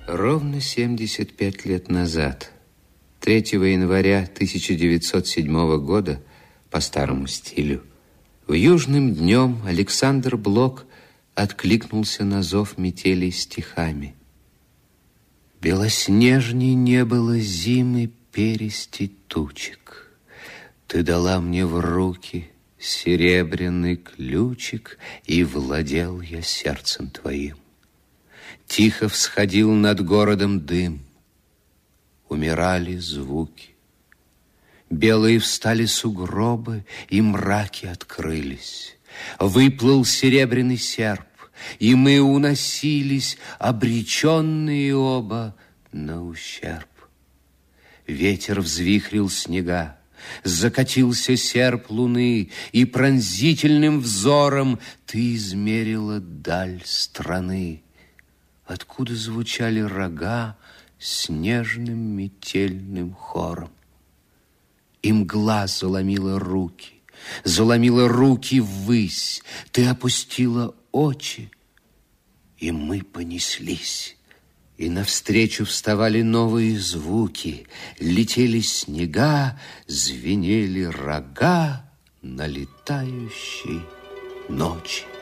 Ровно 75 лет назад, 3 января 1907 года, по старому стилю, в южным днем Александр Блок откликнулся на зов метелей стихами. Белоснежней не было зимы перисти тучек. Ты дала мне в руки серебряный ключик, и владел я сердцем твоим. Тихо всходил над городом дым, умирали звуки. Белые встали сугробы, и мраки открылись. Выплыл серебряный серп, и мы уносились, обреченные оба на ущерб. Ветер взвихрил снега, закатился серп луны, и пронзительным взором ты измерила даль страны, откуда звучали рога снежным метельным хором. И мгла заломила руки ввысь. Ты опустила очи, и мы понеслись. И навстречу вставали новые звуки, летели снега, звенели рога налетающей ночи.